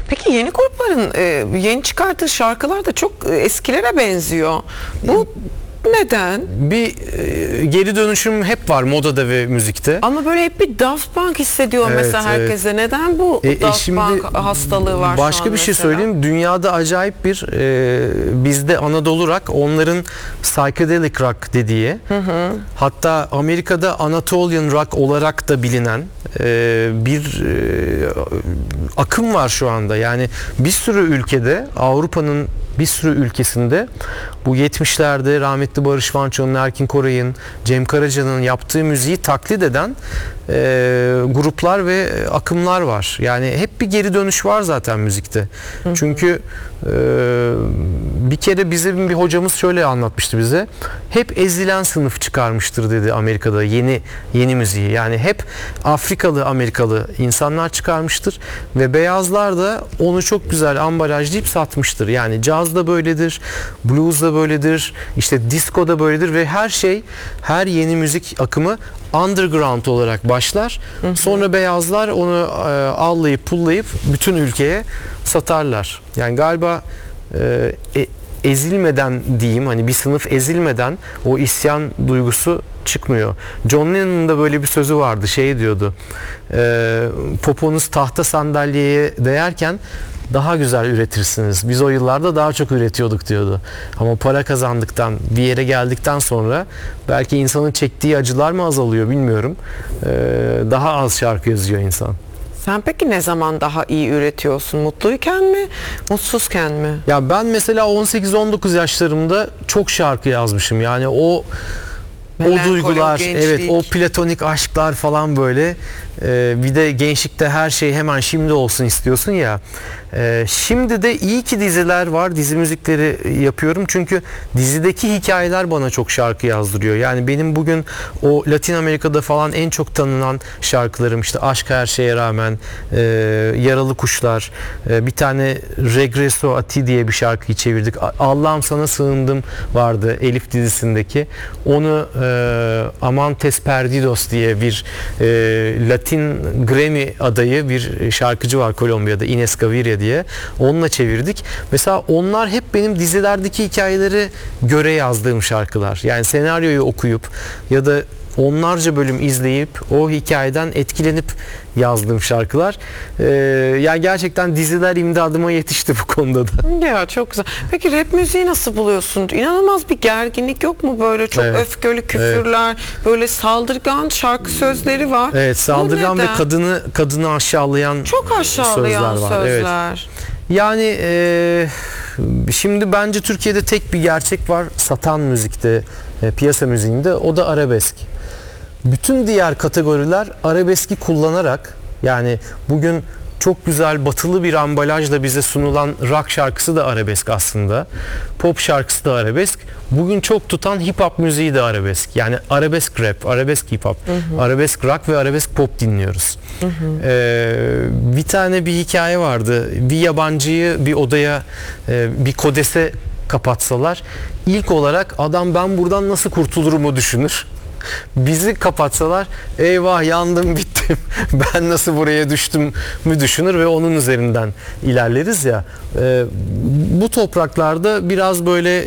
Peki yeni grupların yeni çıkarttığı şarkılar da çok eskilere benziyor. Bu neden? Bir geri dönüşüm hep var modada ve müzikte. Ama böyle hep bir Daft Punk hissediyor Evet, mesela herkese. evet. Neden bu Daft Şimdi Punk hastalığı var başka şu an bir şey mesela? söyleyeyim. Dünyada acayip bir bizde Anadolu rock, onların psychedelic rock dediği. Hatta Amerika'da Anatolian rock olarak da bilinen bir akım var şu anda. Yani bir sürü ülkede, Avrupa'nın bir sürü ülkesinde bu 70'lerde rahmetli Barış Manço'nun, Erkin Koray'ın, Cem Karaca'nın yaptığı müziği taklit eden gruplar ve akımlar var. Yani hep bir geri dönüş var zaten müzikte. Çünkü bir kere bizim bir hocamız şöyle anlatmıştı bize. Hep ezilen sınıf çıkarmıştır dedi Amerika'da yeni müziği. Yani hep Afrikalı, Amerikalı insanlar çıkarmıştır ve beyazlar da onu çok güzel ambalajlayıp satmıştır. Yani caz da böyledir, blues da böyledir, işte disco da böyledir ve her yeni müzik akımı underground olarak başlar. Sonra beyazlar onu allayıp pullayıp bütün ülkeye satarlar. Yani galiba ezilmeden diyeyim, hani bir sınıf ezilmeden o isyan duygusu çıkmıyor. John Lennon'un da böyle bir sözü vardı, şey diyordu, poponuz tahta sandalyeye değerken daha güzel üretirsiniz. Biz o yıllarda daha çok üretiyorduk diyordu. Ama para kazandıktan, bir yere geldikten sonra belki insanın çektiği acılar mı azalıyor bilmiyorum. Daha az şarkı yazıyor insan. Sen peki ne zaman daha iyi üretiyorsun? Mutluyken mi, mutsuzken mi? Ya ben mesela 18-19 yaşlarımda çok şarkı yazmışım. Yani o duygular, evet, o platonik aşklar falan böyle. Bir de gençlikte her şey hemen şimdi olsun istiyorsun ya. Şimdi de iyi ki diziler var, dizi müzikleri yapıyorum çünkü dizideki hikayeler bana çok şarkı yazdırıyor. Yani benim bugün o Latin Amerika'da falan en çok tanınan şarkılarım işte Aşk Her Şeye Rağmen, Yaralı Kuşlar, bir tane Regreso a Ti diye bir şarkıyı çevirdik. Allah'ım Sana Sığındım vardı Elif dizisindeki. Onu Amantes Perdidos diye bir Latin Grammy adayı bir şarkıcı var Kolombiya'da, Inés Gaviria diye. Onunla çevirdik. Mesela onlar hep benim dizilerdeki hikayeleri göre yazdığım şarkılar. Yani senaryoyu okuyup ya da onlarca bölüm izleyip o hikayeden etkilenip yazdığım şarkılar. Yani gerçekten diziler imdadıma yetişti bu konuda da. Ya çok güzel. Peki rap müziği nasıl buluyorsun? İnanılmaz bir gerginlik yok mu böyle? Çok öfkeli küfürler, böyle saldırgan şarkı sözleri var. Evet, saldırgan ve kadını aşağılayan çok aşağılayan sözler var. Evet. Yani şimdi bence Türkiye'de tek bir gerçek var satan müzikte, piyasa müziğinde, o da arabesk. Bütün diğer kategoriler arabeski kullanarak, yani bugün çok güzel batılı bir ambalajla bize sunulan rock şarkısı da arabesk aslında. Pop şarkısı da arabesk. Bugün çok tutan hip hop müziği de arabesk. Yani arabesk rap, arabesk hip hop, arabesk rock ve arabesk pop dinliyoruz. Bir tane bir hikaye vardı. Bir yabancıyı bir odaya, bir kodese kapatsalar, ilk olarak adam ben buradan nasıl kurtulurumu düşünür. Bizi kapatsalar eyvah yandım bittim ben nasıl buraya düştüm mü düşünür ve onun üzerinden ilerleriz ya. Bu topraklarda biraz böyle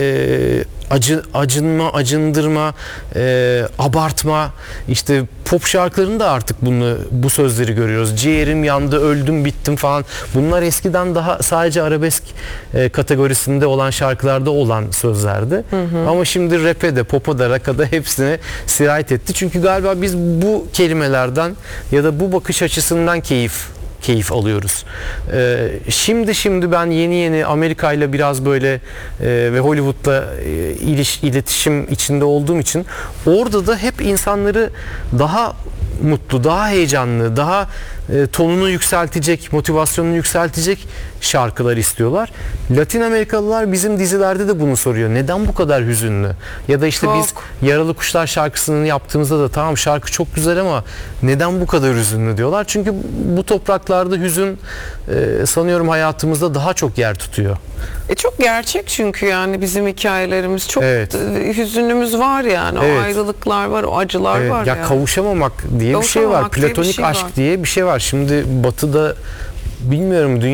acındırma, abartma, işte pop şarkılarında artık bu sözleri görüyoruz. Ciğerim yandı, öldüm, bittim falan. Bunlar eskiden daha sadece arabesk kategorisinde olan şarkılarda olan sözlerdi. Ama şimdi rap'e de, pop'a da, rock'a da hepsine sirayet etti. Çünkü galiba biz bu kelimelerden ya da bu bakış açısından keyif alıyoruz. Şimdi ben yeni Amerika ile biraz böyle ve Hollywood'la iletişim içinde olduğum için orada da hep insanları daha mutlu, daha heyecanlı, daha tonunu yükseltecek, motivasyonunu yükseltecek şarkılar istiyorlar. Latin Amerikalılar bizim dizilerde de bunu soruyor. Neden bu kadar hüzünlü? Ya da işte biz Yaralı Kuşlar şarkısını yaptığımızda da tamam şarkı çok güzel ama neden bu kadar hüzünlü diyorlar. Çünkü bu topraklarda hüzün sanıyorum hayatımızda daha çok yer tutuyor. Çok gerçek çünkü yani bizim hikayelerimiz çok hüzünlümüz var yani. O ayrılıklar var, o acılar var. Ya kavuşamamak diye bir şey var. Platonik aşk diye bir şey var. Şimdi Batı'da bilmiyorum